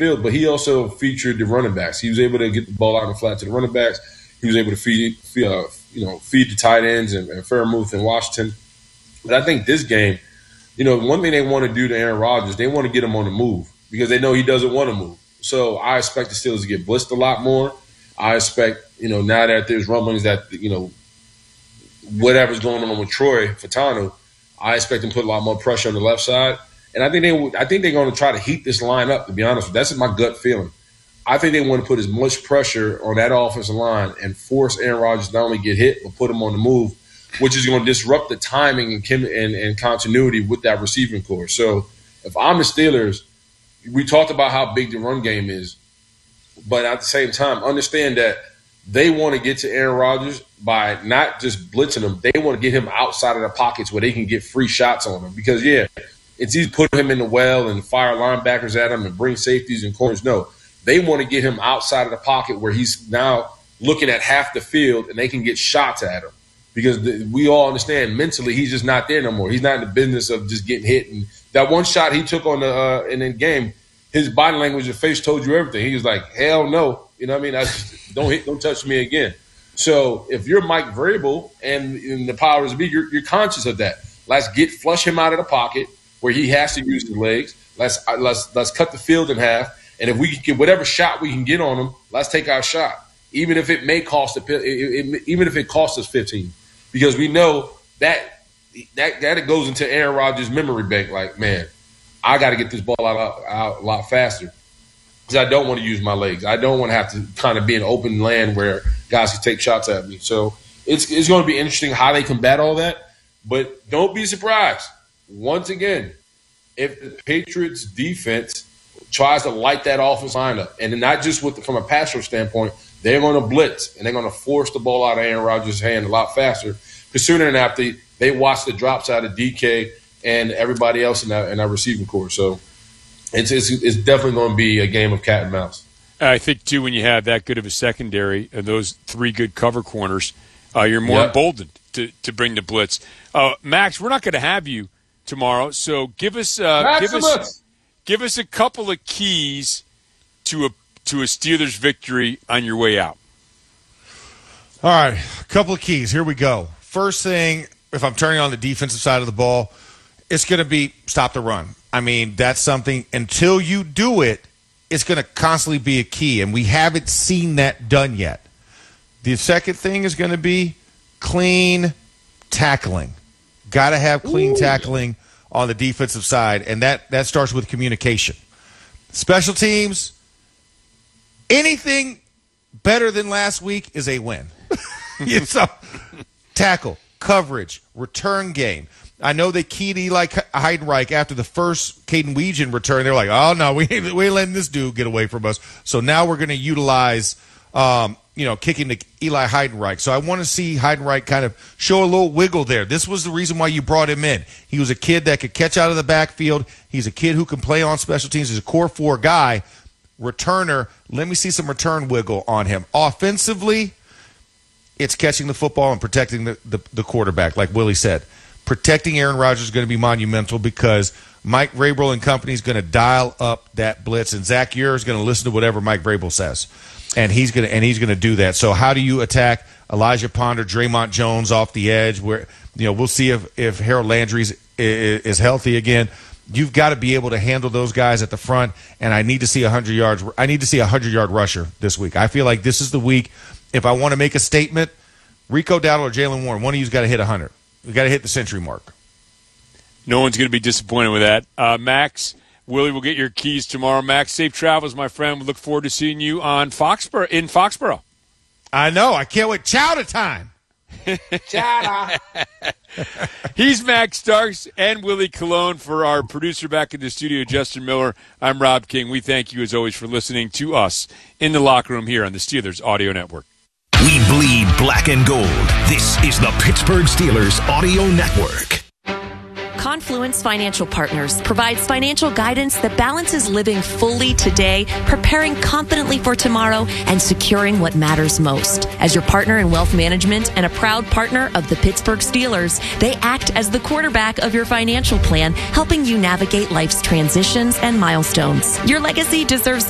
field, but he also featured the running backs. He was able to get the ball out in the flat to the running backs. He was able to feed the tight ends and Fairmouth and Washington. But I think this game, one thing they want to do to Aaron Rodgers, they want to get him on the move because they know he doesn't want to move. So I expect the Steelers to get blitzed a lot more. I expect, now that there's rumblings that, whatever's going on with Troy Fatano, I expect them to put a lot more pressure on the left side. And I think they're going to try to heat this line up, to be honest with you. That's my gut feeling. I think they want to put as much pressure on that offensive line and force Aaron Rodgers to not only get hit, but put him on the move, which is going to disrupt the timing and continuity with that receiving core. So if I'm the Steelers, we talked about how big the run game is, but at the same time, understand that they want to get to Aaron Rodgers by not just blitzing him. They want to get him outside of the pockets where they can get free shots on him. Because, it's easy to put him in the well and fire linebackers at him and bring safeties and corners. No, they want to get him outside of the pocket where he's now looking at half the field and they can get shots at him. Because we all understand mentally he's just not there no more. He's not in the business of just getting hit. And that one shot he took on in the game, his body language and face told you everything. He was like, hell no. You know what I mean? Don't touch me again. So if you're Mike Vrabel and the powers be, you're conscious of that. Let's flush him out of the pocket where he has to use his legs. Let's cut the field in half. And if we can get whatever shot we can get on him, let's take our shot. Even if it may cost even if it costs us 15. Because we know that it goes into Aaron Rodgers' memory bank. Like, man, I got to get this ball out a lot faster. Because I don't want to use my legs. I don't want to have to kind of be in open land where guys can take shots at me. So it's going to be interesting how they combat all that. But don't be surprised. Once again, if the Patriots defense tries to light that offense line up, and not just from a pass rush standpoint, they're going to blitz and they're going to force the ball out of Aaron Rodgers' hand a lot faster. Because sooner than after, they watch the drops out of DK and everybody else in that receiving corps. So it's definitely going to be a game of cat and mouse. I think, too, when you have that good of a secondary and those three good cover corners, you're more emboldened to bring the blitz. Max, we're not going to have you tomorrow, so give us a couple of keys to a Steelers victory on your way out. All right, a couple of keys. Here we go. First thing, if I'm turning on the defensive side of the ball, it's going to be stop the run. I mean, that's something, until you do it, it's going to constantly be a key, and we haven't seen that done yet. The second thing is going to be clean tackling. Got to have clean tackling on the defensive side, and that starts with communication. Special teams, anything better than last week is a win. So, tackle, coverage, return game. I know they keyed Eli Heidenreich after the first Caden Weegan return. They're like, oh, no, we ain't letting this dude get away from us. So now we're going to utilize kicking to Eli Heidenreich. So I want to see Heidenreich kind of show a little wiggle there. This was the reason why you brought him in. He was a kid that could catch out of the backfield. He's a kid who can play on special teams. He's a core 4 guy, returner. Let me see some return wiggle on him. Offensively, it's catching the football and protecting the quarterback, like Willie said. Protecting Aaron Rodgers is going to be monumental because Mike Vrabel and company is going to dial up that blitz, and Zach Ure is going to listen to whatever Mike Vrabel says. And he's going to do that. So how do you attack Elijah Ponder, Draymond Jones off the edge? Where we'll see if Harold Landry is healthy again. You've got to be able to handle those guys at the front. And I need to see 100 yards. I need to see a 100-yard rusher this week. I feel like this is the week. If I want to make a statement, Rico Dowdle or Jaylen Warren, one of you's got to hit 100. We got to hit the century mark. No one's going to be disappointed with that. Max. Willie will get your keys tomorrow. Max, safe travels, my friend. We look forward to seeing you on Foxborough. I know. I can't wait. Chowder time. Chowder. He's Max Starks and Willie Colon. For our producer back in the studio, Justin Miller, I'm Rob King. We thank you, as always, for listening to us in the locker room here on the Steelers Audio Network. We bleed black and gold. This is the Pittsburgh Steelers Audio Network. Confluence Financial Partners provides financial guidance that balances living fully today, preparing confidently for tomorrow, and securing what matters most. As your partner in wealth management and a proud partner of the Pittsburgh Steelers, they act as the quarterback of your financial plan, helping you navigate life's transitions and milestones. Your legacy deserves